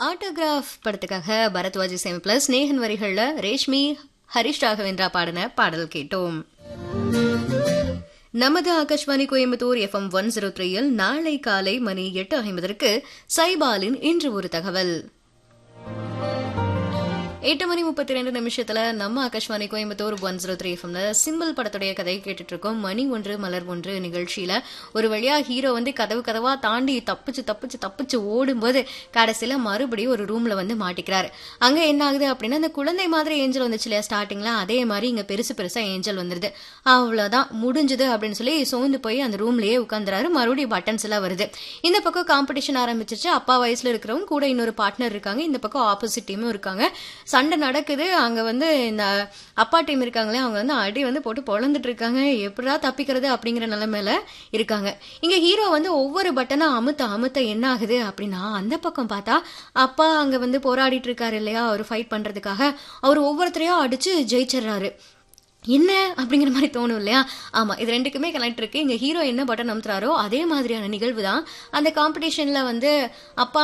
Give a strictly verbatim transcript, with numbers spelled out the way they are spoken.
Autograph படத்துக்காக பரத்வாஜ் இசையமைப்புல ஸ்நேகன் வரிகள்ல ரேஷ்மி ஹரிஷ் ராகவேந்திரா பாடின பாடல் கேட்டோம். நமது Akashvani Coimbatore F M one zero த்ரீயில் நாளை காலை மணி எட்டு ஐம்பதற்கு சைபாலின் இன்று ஒரு தகவல். எட்டு மணி முப்பத்தி ரெண்டு நிமிஷத்துல நம்ம Akashvani Coimbatore one zero three எஃப்எம்ல சிம்பிள் படத்துடைய கதையை கேட்டுட்டு இருக்கோம். மணி ஒன்று மலர் ஒன்று நிகழ்ச்சியில ஒரு வழியா ஹீரோ வந்து கதவு கதவா தாண்டி தப்பிச்சு தப்பிச்சு தப்பிச்சு ஓடும்போது கடைசியில மறுபடியும் ஒரு ரூம்ல வந்து மாட்டிக்கிறாரு. அங்க என்ன ஆகுது அப்படின்னா, அந்த குழந்தை மாதிரி ஏஞ்சல் வந்துச்சு இல்லையா ஸ்டார்டிங்ல, அதே மாதிரி இங்க பெருசு பெருசா ஏஞ்சல் வந்துருது. அவ்வளவுதான் முடிஞ்சது அப்படின்னு சொல்லி சோர்ந்து போய் அந்த ரூம்லயே உட்காந்துறாரு. மறுபடியும் பட்டன்ஸ் எல்லாம் வருது. இந்த பக்கம் காம்படிஷன் ஆரம்பிச்சிருச்சு. அப்பா வயசுல இருக்கிறவங்க கூட இன்னொரு பார்ட்னர் இருக்காங்க. இந்த பக்கம் ஆப்போசிட் டீமும் இருக்காங்க. சண்டை நடக்குது. அங்க வந்து இந்த அப்பா டீம் இருக்காங்களே, அவங்க வந்து அடி வந்து போட்டு பொழந்துட்டு இருக்காங்க. எப்படா தப்பிக்கிறது அப்படிங்கிற நிலைமையில இருக்காங்க. இங்க ஹீரோ வந்து ஒவ்வொரு பட்டனா அமுத்த அமுத்த என்ன ஆகுது அப்படின்னா, அந்த பக்கம் பார்த்தா அப்பா அங்க வந்து போராடிட்டு இருக்காரு இல்லையா, அவர் ஃபைட் பண்றதுக்காக. அவர் ஒவ்வொருத்தரையா அடிச்சு ஜெயிச்சிடறாரு. என்ன அப்படிங்கிற மாதிரி தோணும் இல்லையா? ஆமா, இது ரெண்டுக்குமே கனெக்ட் இருக்கு. இங்க ஹீரோ என்ன பட்டன் அமுத்துறாரோ அதே மாதிரியான நிகழ்வு தான் அந்த காம்படிஷன்ல வந்து அப்பா